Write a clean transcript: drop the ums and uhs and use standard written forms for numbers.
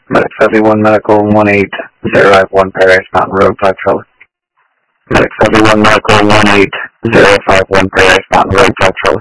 Medic 71 Medical 18051 Paradise Mountain Road, 5 Charlie. Medic 71 Medical 18051 Paradise Mountain Road, 5 Charlie.